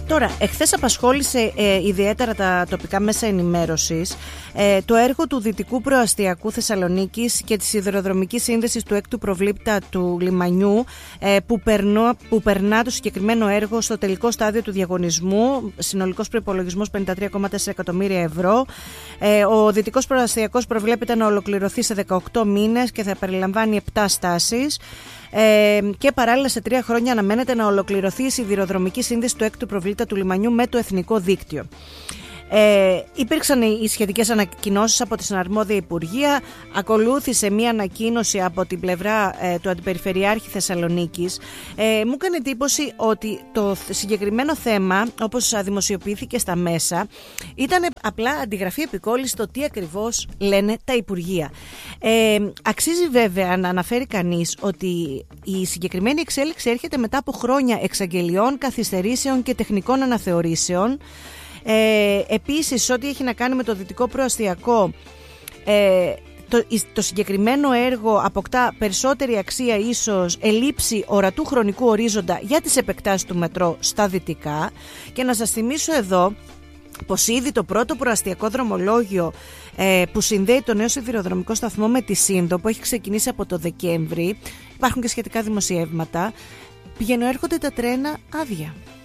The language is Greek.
Τώρα, εχθές απασχόλησε ιδιαίτερα τα τοπικά μέσα ενημέρωσης το έργο του Δυτικού Προαστιακού Θεσσαλονίκης και της σιδηροδρομικής σύνδεσης του έκτου προβλήπτα του λιμανιού που περνά το συγκεκριμένο έργο στο τελικό στάδιο του διαγωνισμού, συνολικός προϋπολογισμός 53,4 εκατομμύρια ευρώ. Ο Δυτικός Προαστιακός προβλέπεται να ολοκληρωθεί σε 18 μήνες και θα περιλαμβάνει 7 στάσεις. Και παράλληλα σε 3 χρόνια αναμένεται να ολοκληρωθεί η σιδηροδρομική σύνδεση του έκτου προβλήπτα του λιμανιού με το εθνικό δίκτυο. Υπήρξαν οι σχετικές ανακοινώσεις από τη συναρμόδια Υπουργεία. Ακολούθησε μία ανακοίνωση από την πλευρά του Αντιπεριφερειάρχη Θεσσαλονίκης. Μου έκανε εντύπωση ότι το συγκεκριμένο θέμα, όπως δημοσιοποιήθηκε στα μέσα, ήταν απλά αντιγραφή επικόλληση στο τι ακριβώς λένε τα Υπουργεία. Αξίζει βέβαια να αναφέρει κανείς ότι η συγκεκριμένη εξέλιξη έρχεται μετά από χρόνια εξαγγελιών, καθυστερήσεων και τεχνικών αναθεωρήσεων. Επίσης, ό,τι έχει να κάνει με το Δυτικό Προαστιακό, το συγκεκριμένο έργο αποκτά περισσότερη αξία, ίσως ελήψη ορατού χρονικού ορίζοντα για τις επεκτάσεις του μετρό στα δυτικά. Και να σας θυμίσω εδώ πως ήδη το πρώτο προαστιακό δρομολόγιο που συνδέει το νέο σιδηροδρομικό σταθμό με τη Σύνδο, που έχει ξεκινήσει από το Δεκέμβρη, υπάρχουν και σχετικά δημοσιεύματα, πηγαίνουν έρχονται τα τρένα άδεια.